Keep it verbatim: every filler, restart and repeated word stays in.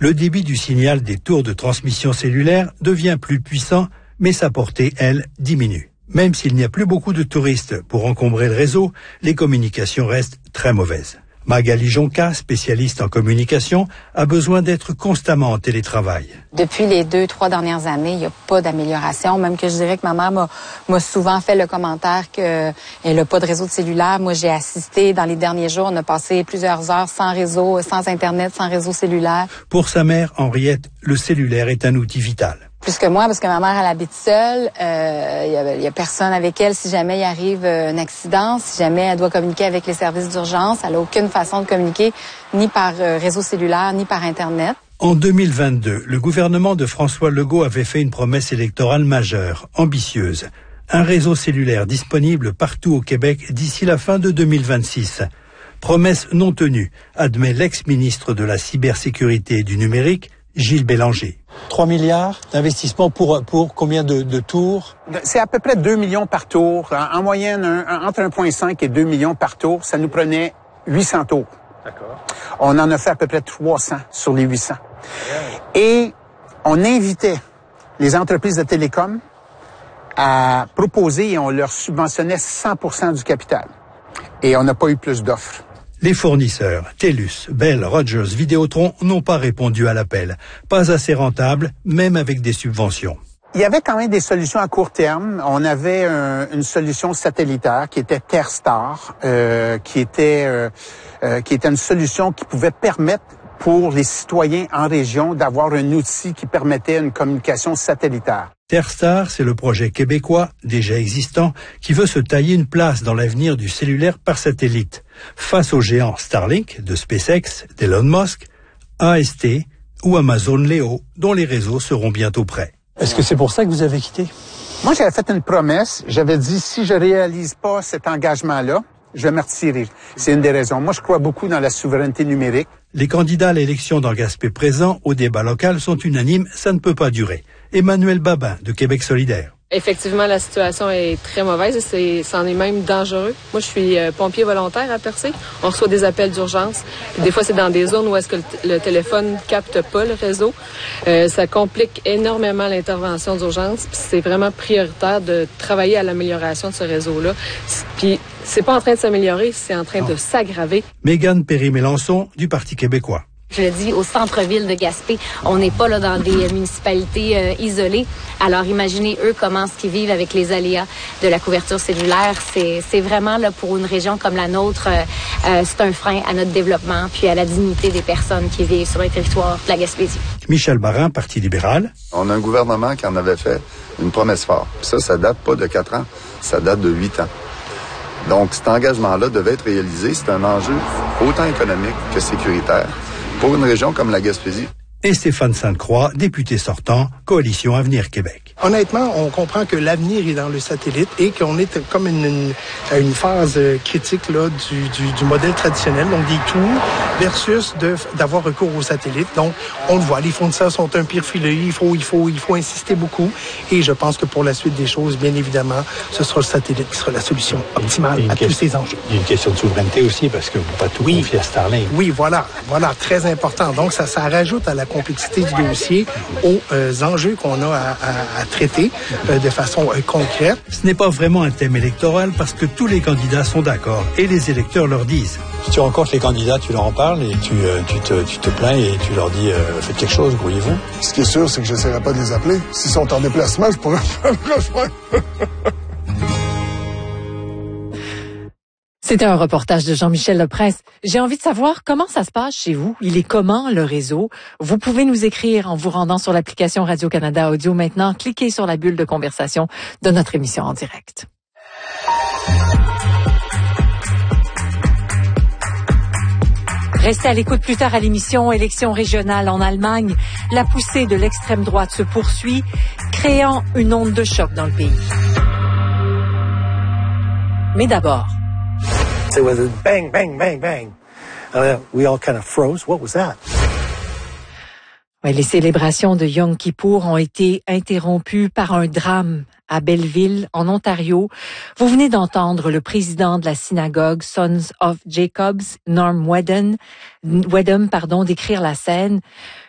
Le débit du signal des tours de transmission cellulaire devient plus puissant, mais sa portée, elle, diminue. Même s'il n'y a plus beaucoup de touristes pour encombrer le réseau, les communications restent très mauvaises. Magali Jonca, spécialiste en communication, a besoin d'être constamment en télétravail. Depuis les deux, trois dernières années, il n'y a pas d'amélioration. Même que je dirais que ma mère m'a, m'a souvent fait le commentaire qu'elle n'a pas de réseau de cellulaire. Moi, j'ai assisté dans les derniers jours. On a passé plusieurs heures sans réseau, sans Internet, sans réseau cellulaire. Pour sa mère, Henriette, le cellulaire est un outil vital. Plus que moi, parce que ma mère, elle habite seule. Il euh, y, y a personne avec elle si jamais il arrive un accident, si jamais elle doit communiquer avec les services d'urgence. Elle n'a aucune façon de communiquer, ni par euh, réseau cellulaire, ni par Internet. En deux mille vingt-deux, le gouvernement de François Legault avait fait une promesse électorale majeure, ambitieuse. Un réseau cellulaire disponible partout au Québec d'ici la fin de deux mille vingt-six. Promesse non tenue, admet l'ex-ministre de la cybersécurité et du numérique, Gilles Bélanger. trois milliards d'investissement pour, pour combien de, de tours? C'est à peu près deux millions par tour. En, en moyenne, un, un, entre un virgule cinq et deux millions par tour. Ça nous prenait huit cents tours. D'accord. On en a fait à peu près trois cents sur les huit cents. Et on invitait les entreprises de télécom à proposer et on leur subventionnait cent pour cent du capital. Et on n'a pas eu plus d'offres. Les fournisseurs, TELUS, Bell, Rogers, Vidéotron, n'ont pas répondu à l'appel. Pas assez rentable, même avec des subventions. Il y avait quand même des solutions à court terme. On avait un, une solution satellitaire qui était TerreStar, euh, qui était euh, euh, qui était une solution qui pouvait permettre pour les citoyens en région d'avoir un outil qui permettait une communication satellitaire. TerreStar, c'est le projet québécois, déjà existant, qui veut se tailler une place dans l'avenir du cellulaire par satellite, face aux géants Starlink de SpaceX, d'Elon Musk, A S T ou Amazon Leo, dont les réseaux seront bientôt prêts. Est-ce que c'est pour ça que vous avez quitté? Moi, j'avais fait une promesse. J'avais dit, si je réalise pas cet engagement-là, je vais me retirer. C'est une des raisons. Moi, je crois beaucoup dans la souveraineté numérique. Les candidats à l'élection dans Gaspé présents au débat local sont unanimes, ça ne peut pas durer. Emmanuel Babin, de Québec solidaire. Effectivement, la situation est très mauvaise et c'est, c'en est même dangereux. Moi, je suis euh, pompier volontaire à Percé. On reçoit des appels d'urgence. Puis des fois, c'est dans des zones où est-ce que le, t- le téléphone capte pas le réseau. Euh, ça complique énormément l'intervention d'urgence. Puis c'est vraiment prioritaire de travailler à l'amélioration de ce réseau-là. Puis c'est pas en train de s'améliorer, c'est en train non. de s'aggraver. Mégane Perry-Mélançon, du Parti québécois. Je le dis, au centre-ville de Gaspé, on n'est pas là dans des municipalités euh, isolées. Alors imaginez eux comment ce qu'ils vivent avec les aléas de la couverture cellulaire. C'est, c'est vraiment là pour une région comme la nôtre, euh, euh, c'est un frein à notre développement puis à la dignité des personnes qui vivent sur le territoire de la Gaspésie. Michel Barin, Parti libéral. On a un gouvernement qui en avait fait une promesse forte. Puis ça, ça date pas de quatre ans, ça date de huit ans. Donc cet engagement-là devait être réalisé. C'est un enjeu autant économique que sécuritaire pour une région comme la Gaspésie. Et Stéphane Sainte-Croix, député sortant, Coalition Avenir Québec. Honnêtement, on comprend que l'avenir est dans le satellite et qu'on est comme une, une, une phase critique là, du, du, du modèle traditionnel, donc des tours versus de, d'avoir recours au satellite. Donc, on le voit, les fournisseurs sont un pire filet, il faut, il faut, il faut insister beaucoup. Et je pense que pour la suite des choses, bien évidemment, ce sera le satellite qui sera la solution optimale à tous ces enjeux. Il y a une question de souveraineté aussi parce que vous ne pouvez pas tout oui. confier à Starlink. Oui, voilà, voilà, très important. Donc, ça, ça rajoute à la complexité du dossier aux euh, enjeux qu'on a à, à, à traiter euh, de façon euh, concrète. Ce n'est pas vraiment un thème électoral parce que tous les candidats sont d'accord et les électeurs leur disent. Si tu rencontres les candidats, tu leur en parles et tu, euh, tu, te, tu te plains et tu leur dis euh, faites quelque chose, grouillez-vous. Ce qui est sûr, c'est que j'essaierai pas de les appeler. S'ils sont en déplacement, je pourrais pas le rejoindre. C'était un reportage de Jean-Michel Leprince. J'ai envie de savoir comment ça se passe chez vous. Il est comment le réseau? Vous pouvez nous écrire en vous rendant sur l'application Radio-Canada Audio maintenant. Cliquez sur la bulle de conversation de notre émission en direct. Restez à l'écoute plus tard à l'émission Élections régionales en Allemagne. La poussée de l'extrême droite se poursuit, créant une onde de choc dans le pays. Mais d'abord... It was a bang, bang, bang, bang. Uh, we all kind of froze. What was that? Ouais, les célébrations de Yom Kippour ont été interrompues par un drame à Belleville, en Ontario. Vous venez d'entendre le président de la synagogue Sons of Jacobs, Norm Wedden, Wedden, pardon, décrire la scène.